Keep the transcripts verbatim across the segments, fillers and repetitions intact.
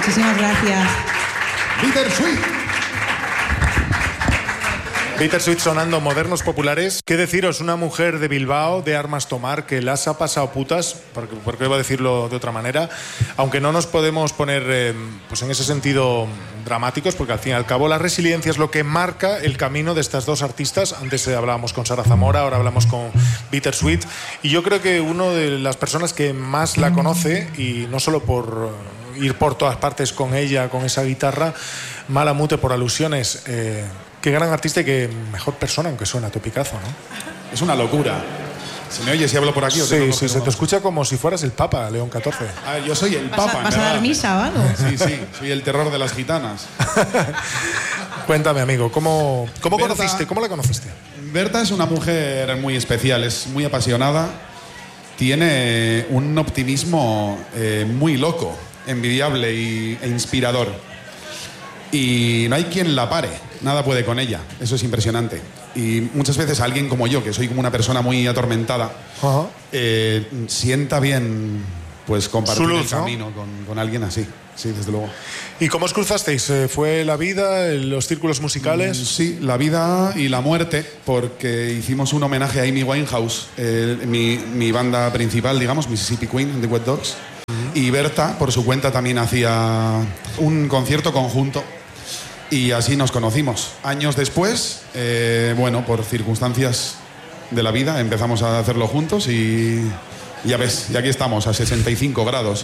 Muchísimas gracias. Bittersweet. Bittersweet sonando Modernos Populares. ¿Qué deciros? Una mujer de Bilbao, de armas tomar, que las ha pasado putas, porque, porque iba a decirlo de otra manera, aunque no nos podemos poner eh, pues en ese sentido dramáticos, porque al fin y al cabo la resiliencia es lo que marca el camino de estas dos artistas. Antes eh, hablábamos con Sara Zamora, ahora hablamos con Bittersweet, y yo creo que una de las personas que más la conoce, y no solo por ir por todas partes con ella, con esa guitarra, Malamute por alusiones, eh, qué gran artista y qué mejor persona, aunque suena topicazo, ¿no? Es una locura. ¿Se me oye si hablo por aquí? ¿O Sí, tengo sí, que- se te escucha como si fueras el Papa, León catorce. A ver, yo soy el ¿Vas Papa, a, en vas a verdad. dar misa o algo? Sí, sí, soy el terror de las gitanas. Cuéntame, amigo, ¿cómo, cómo Berta- conociste? ¿Cómo la conociste? Berta es una mujer muy especial, es muy apasionada, tiene un optimismo eh, muy loco, envidiable y, e inspirador. Y no hay quien la pare, nada puede con ella, eso es impresionante. Y muchas veces alguien como yo, que soy como una persona muy atormentada, Ajá. eh, sienta bien pues compartir Su luz, el ¿no? camino con, con alguien así, sí, desde luego. ¿Y cómo os cruzasteis? Eh, ¿Fue la vida, los círculos musicales? Sí, la vida y la muerte, porque hicimos un homenaje a Amy Winehouse, eh, mi, mi banda principal, digamos, Mississippi Queen, The Wet Dogs. Y Berta, por su cuenta, también hacía un concierto conjunto. Y así nos conocimos. Años después, eh, bueno, por circunstancias de la vida, empezamos a hacerlo juntos y ya ves, y aquí estamos, a sesenta y cinco grados.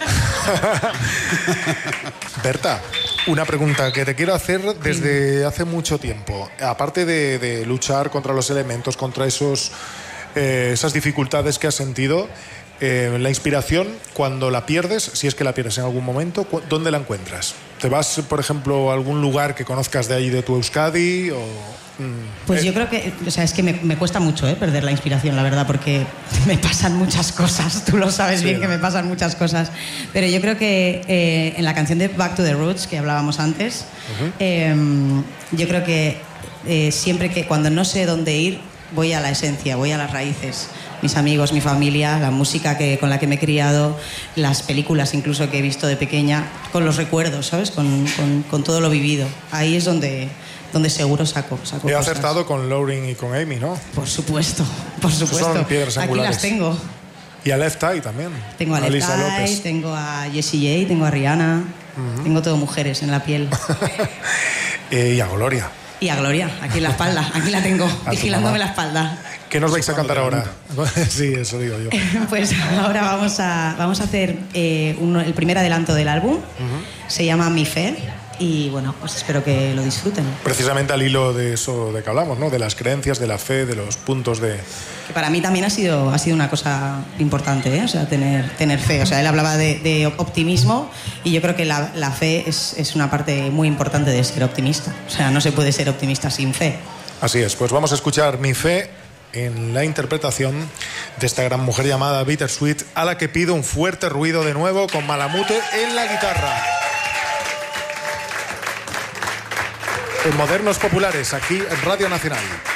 Berta, una pregunta que te quiero hacer desde hace mucho tiempo. Aparte de, de luchar contra los elementos, contra esos, eh, esas dificultades que has sentido, eh, la inspiración, cuando la pierdes, si es que la pierdes en algún momento, cu- ¿dónde la encuentras? ¿Te vas, por ejemplo, a algún lugar que conozcas de ahí, de tu Euskadi? O, mm, Pues eh, yo creo que, o sea, es que me, me cuesta mucho ¿eh? perder la inspiración, la verdad, porque me pasan muchas cosas, tú lo sabes Sí, bien ¿no? que me pasan muchas cosas, pero yo creo que eh, en la canción de Back to the Roots que hablábamos antes, eh, yo creo que eh, siempre que, cuando no sé dónde ir, voy a la esencia, voy a las raíces. Mis amigos, mi familia, la música que, con la que me he criado, las películas incluso que he visto de pequeña, con los recuerdos, ¿sabes? Con, con, con todo lo vivido. Ahí es donde, donde seguro saco, saco He cosas. acertado con Lauren y con Amy, ¿no? Por supuesto, por supuesto. son piedras Aquí angulares. las tengo. Y a Left Eye también. Tengo a Left Lisa Eye, López. tengo a Jessie J, tengo a Rihanna, tengo todo mujeres en la piel. Eh, y a Gloria. Y a Gloria, aquí en la espalda, aquí la tengo, tu vigilándome mamá. la espalda. ¿Qué nos vais a cuando cantar te ahora? Sí, eso digo yo. Pues ahora vamos a, vamos a hacer eh, uno- el primer adelanto del álbum. Se llama Mi Fe. Y bueno, pues espero que lo disfruten. Precisamente al hilo de eso de que hablamos, ¿no? De las creencias, de la fe, de los puntos de... Que para mí también ha sido, ha sido una cosa importante, ¿eh? O sea, tener, tener fe. O sea, él hablaba de, de optimismo y yo creo que la, la fe es, es una parte muy importante de ser optimista. O sea, no se puede ser optimista sin fe. Así es, pues vamos a escuchar Mi Fe en la interpretación de esta gran mujer llamada Bittersweet, a la que pido un fuerte ruido de nuevo con Malamute en la guitarra. En Modernos Populares, aquí en Radio Nacional.